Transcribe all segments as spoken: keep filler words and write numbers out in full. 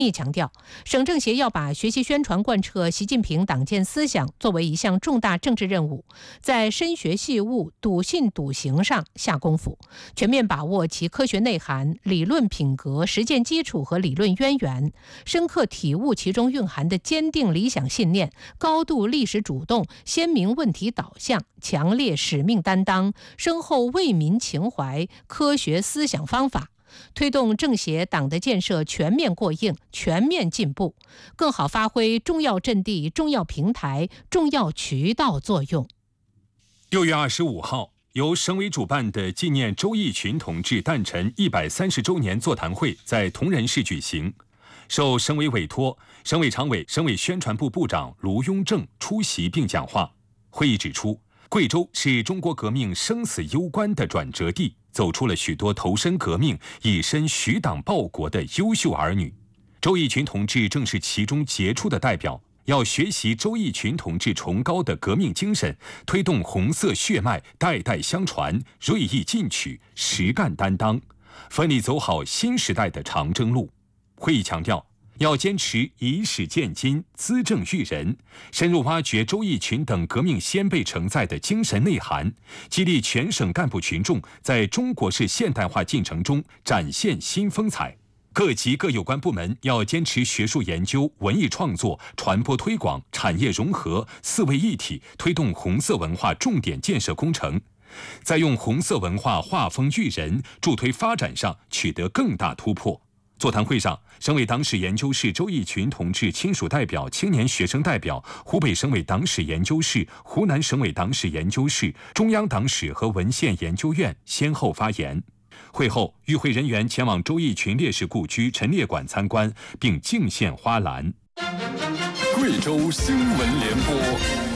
亦强调，省政协要把学习宣传贯彻习近平党建思想作为一项重大政治任务，在深学细悟、笃信笃行上下功夫，全面把握其科学内涵、理论品格、实践基础和理论渊源，深刻体悟其中蕴含的坚定理想信念、高度历史主动、鲜明问题导向、强烈使命担当、深厚为民情怀、科学思想方法，推动政协党的建设全面过硬、全面进步，更好发挥重要阵地、重要平台、重要渠道作用。 六月二十五号，由省委主办的纪念周逸群同志诞辰一百三十周年座谈会在铜仁市举行，受省委委托，省委常委、省委宣传部部长卢雍正出席并讲话。会议指出，贵州是中国革命生死攸关的转折地，走出了许多投身革命、以身许党报国的优秀儿女。周逸群同志正是其中杰出的代表，要学习周逸群同志崇高的革命精神，推动红色血脉代代相传，锐意进取，实干担当，奋力走好新时代的长征路。会议强调，要坚持以史鉴今、资政育人，深入挖掘周逸群等革命先辈承载的精神内涵，激励全省干部群众在中国式现代化进程中展现新风采。各级各有关部门要坚持学术研究、文艺创作、传播推广、产业融合四位一体，推动红色文化重点建设工程，在用红色文化画风育人、助推发展上取得更大突破。座谈会上，省委党史研究室周逸群同志亲属代表、青年学生代表、湖北省委党史研究室、湖南省委党史研究室、中央党史和文献研究院先后发言。会后，与会人员前往周逸群烈士故居陈列馆参观，并敬献花篮。 贵州新闻联播。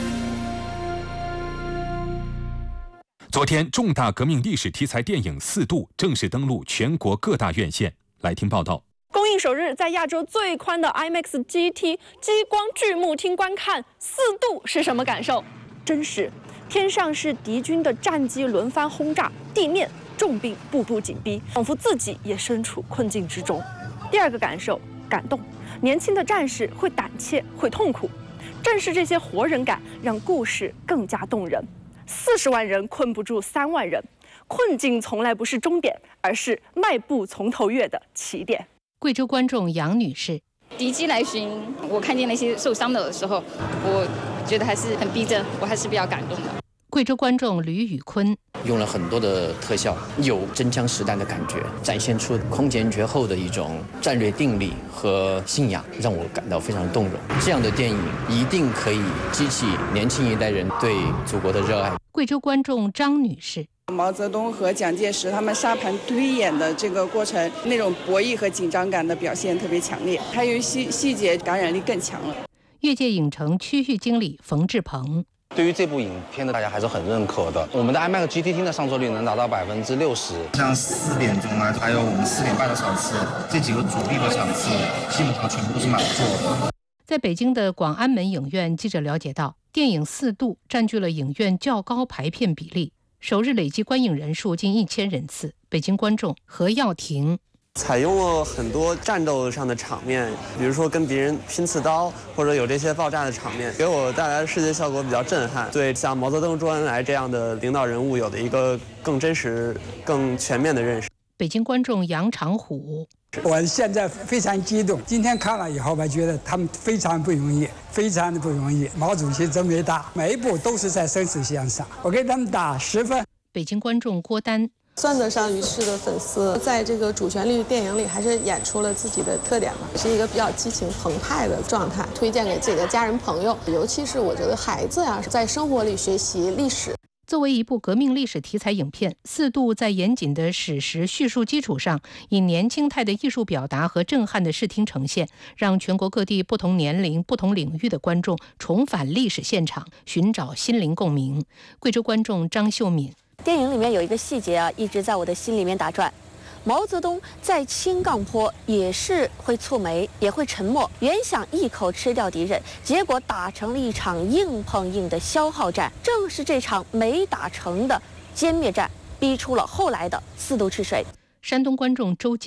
昨天，重大革命历史题材电影《四渡》正式登陆全国各大院线。来听报道。 公映首日，在亚洲最宽的 IMAX G T 激光巨幕厅观看《四渡》是什么感受？真实，天上是敌军的战机轮番轰炸，地面重兵步步紧逼，仿佛自己也身处困境之中。第二个感受，感动。年轻的战士会胆怯，会痛苦，正是这些活人感，让故事更加动人。四十万人困不住三万人。困境从来不是终点，而是迈步从头越的起点。 贵州观众杨女士， 敌机来袭，我看见那些受伤的时候，我觉得还是很逼真，我还是比较感动的。 贵州观众吕宇坤， 用了很多的特效，有真枪实弹的感觉，展现出空前绝后的一种战略定力和信仰，让我感到非常动容。这样的电影一定可以激起年轻一代人对祖国的热爱。 贵州观众张女士， 毛泽东和蒋介石他们沙盘推演的这个过程，那种博弈和紧张感的表现特别强烈，还有细细节感染力更强了。 越界影城区域经理冯志鹏， 对于这部影片呢，大家还是很认可的。我们的 IMAX G T 厅的上座率能达到百分之六十。 像四点钟啊，还有我们四点半的场次，这几个主力的场次基本上全部都是满座的。 在北京的广安门影院，记者了解到，电影《四渡》占据了影院较高排片比例，首日累计观影人数近一千人次。北京观众何耀庭， 采用了很多战斗上的场面，比如说跟别人拼刺刀，或者有这些爆炸的场面，给我带来的视觉效果比较震撼，对像毛泽东、周恩来这样的领导人物有的一个更真实、更全面的认识。 北京观众杨长虎， 我现在非常激动，今天看了以后吧，觉得他们非常不容易，非常的不容易。毛主席真伟大，每一步都是在生死线上，我给他们打十分。 北京观众郭丹， 算得上于适的粉丝，在这个主旋律电影里还是演出了自己的特点嘛，是一个比较激情澎湃的状态，推荐给自己的家人朋友，尤其是我觉得孩子呀，在生活里学习历史。 作为一部革命历史题材影片，《四渡》在严谨的史实叙述基础上，以年轻态的艺术表达和震撼的视听呈现，让全国各地不同年龄、不同领域的观众重返历史现场，寻找心灵共鸣。贵州观众张秀敏， 电影里面有一个细节啊，一直在我的心里面打转。毛泽东在青冈坡也是会蹙眉，也会沉默，原想一口吃掉敌人，结果打成了一场硬碰硬的消耗战。正是这场没打成的歼灭战，逼出了后来的四渡赤水。 山东观众周江，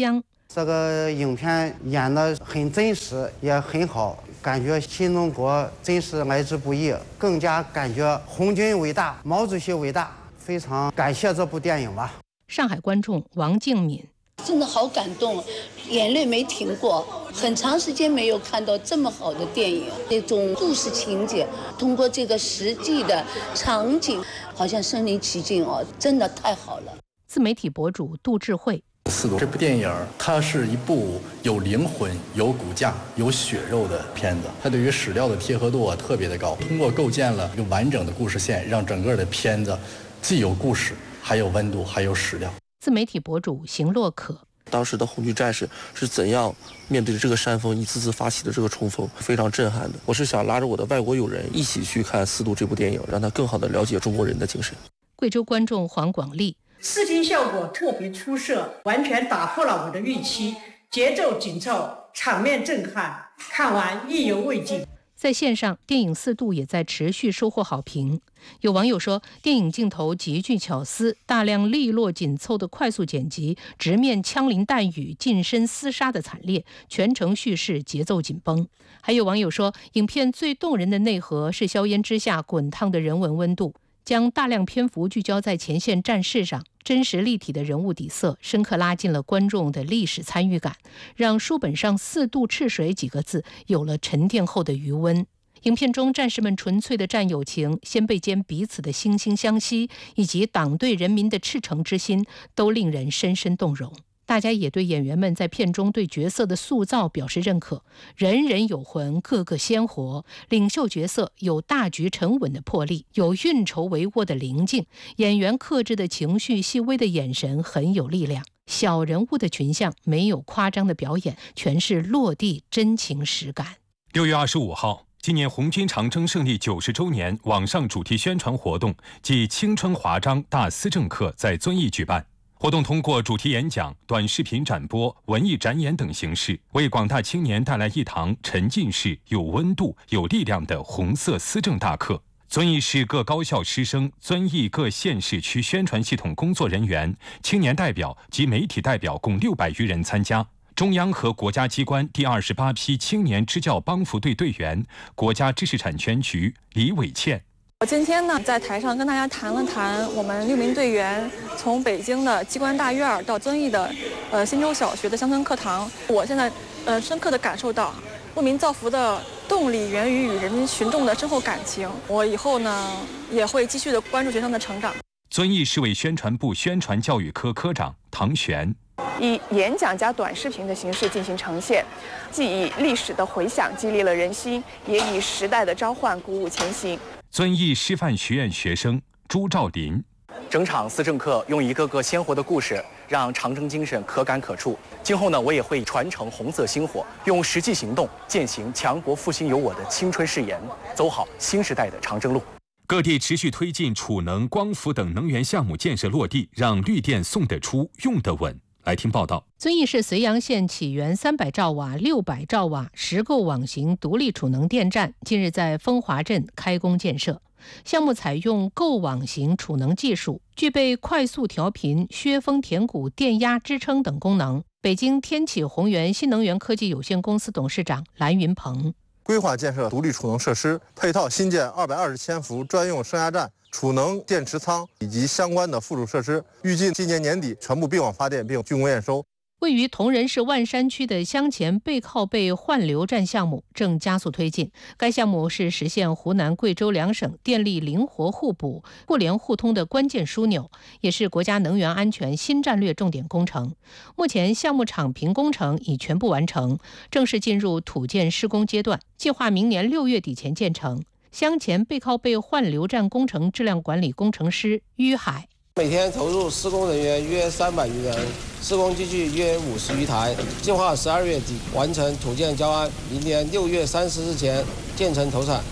这个影片演得很真实，也很好，感觉新中国真是来之不易，更加感觉红军伟大，毛主席伟大，非常感谢这部电影吧。 上海观众王静敏。 真的好感动，眼泪没停过，很长时间没有看到这么好的电影，这种故事情节通过这个实际的场景，好像身临其境哦，真的太好了。 自媒体博主杜智慧。 四度这部电影，它是一部有灵魂、有骨架、有血肉的片子，它对于史料的贴合度啊特别的高，通过构建了一个完整的故事线，让整个的片子既有故事，还有温度，还有史料。 自媒体博主邢洛可。 当时的红军战士是怎样面对着这个山峰一次次发起的这个冲锋，非常震撼的。我是想拉着我的外国友人一起去看《四渡》这部电影，让他更好的了解中国人的精神。 贵州观众黄广利。 视听效果特别出色，完全打破了我的预期，节奏紧凑，场面震撼，看完意犹未尽。 在线上，电影《四渡》也在持续收获好评。有网友说，电影镜头极具巧思，大量利落紧凑的快速剪辑，直面枪林弹雨、近身厮杀的惨烈，全程叙事节奏紧绷。还有网友说，影片最动人的内核是硝烟之下滚烫的人文温度，将大量篇幅聚焦在前线战事上，真实立体的人物底色深刻拉近了观众的历史参与感，让书本上四渡赤水几个字有了沉淀后的余温。影片中战士们纯粹的战友情、先辈间彼此的惺惺相惜，以及党对人民的赤诚之心，都令人深深动容。大家也对演员们在片中对角色的塑造表示认可，人人有魂，个个鲜活。领袖角色有大局沉稳的魄力，有运筹帷幄的灵境，演员克制的情绪、细微的眼神很有力量。小人物的群像没有夸张的表演，全是落地真情实感。 六月二十五号。今年红军长征胜利九十周年网上主题宣传活动暨青春华章大思政课在遵义举办。活动通过主题演讲、短视频展播、文艺展演等形式，为广大青年带来一堂沉浸式、有温度、有力量的红色思政大课。遵义市各高校师生、遵义各县市区宣传系统工作人员、青年代表及媒体代表共六百余人参加。中央和国家机关第二十八批青年支教帮扶队队员、国家知识产权局李伟倩。 我今天呢，在台上跟大家谈了谈我们六名队员从北京的机关大院到遵义的呃新洲小学的乡村课堂。我现在呃深刻地感受到，为民造福的动力源于与人民群众的深厚感情。我以后呢，也会继续的关注学生的成长。 遵义市委宣传部宣传教育科科长唐璇。 以演讲加短视频的形式进行呈现，既以历史的回响激励了人心，也以时代的召唤鼓舞前行。 遵义师范学院学生朱兆林， 整场思政课用一个个鲜活的故事，让长征精神可感可触。今后呢，我也会传承红色星火，用实际行动践行强国复兴有我的青春誓言，走好新时代的长征路。 各地持续推进储能、光伏等能源项目建设落地，让绿电送得出、用得稳。来听报道。 遵义市绥阳县起源三百兆瓦、六百兆瓦实构网型独立储能电站近日在丰华镇开工建设。项目采用构网型储能技术，具备快速调频、削峰填谷、电压支撑等功能。北京天启宏源新能源科技有限公司董事长蓝云鹏。 规划建设独立储能设施，配套新建二百二十千伏专用升压站、储能电池仓以及相关的附属设施，预计今年年底全部并网发电并竣工验收。 位于铜仁市万山区的湘黔背靠背换流站项目正加速推进。该项目是实现湖南、贵州两省电力灵活互补、互联互通的关键枢纽，也是国家能源安全新战略重点工程。目前项目场评工程已全部完成，正式进入土建施工阶段，计划明年六月底前建成。湘黔背靠背换流站工程质量管理工程师于海。 每天投入施工人员约三百余人，施工机具约五十余台，计划十二月底完成土建交安，明年六月三十日前建成投产。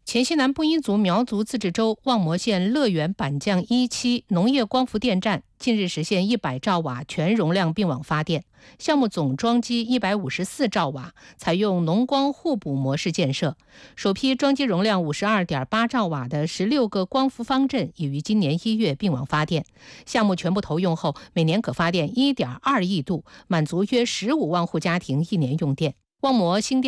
黔西南布依族苗族自治州望谟县乐园板匠一期农业光伏电站近日实现一百兆瓦全容量并网发电，项目总装机一百五十四兆瓦，采用农光互补模式建设。首批装机容量五十二点八兆瓦的十六个光伏方阵已于今年一月并网发电。项目全部投用后，每年可发电一点二亿度，满足约十五万户家庭一年用电。望谟新电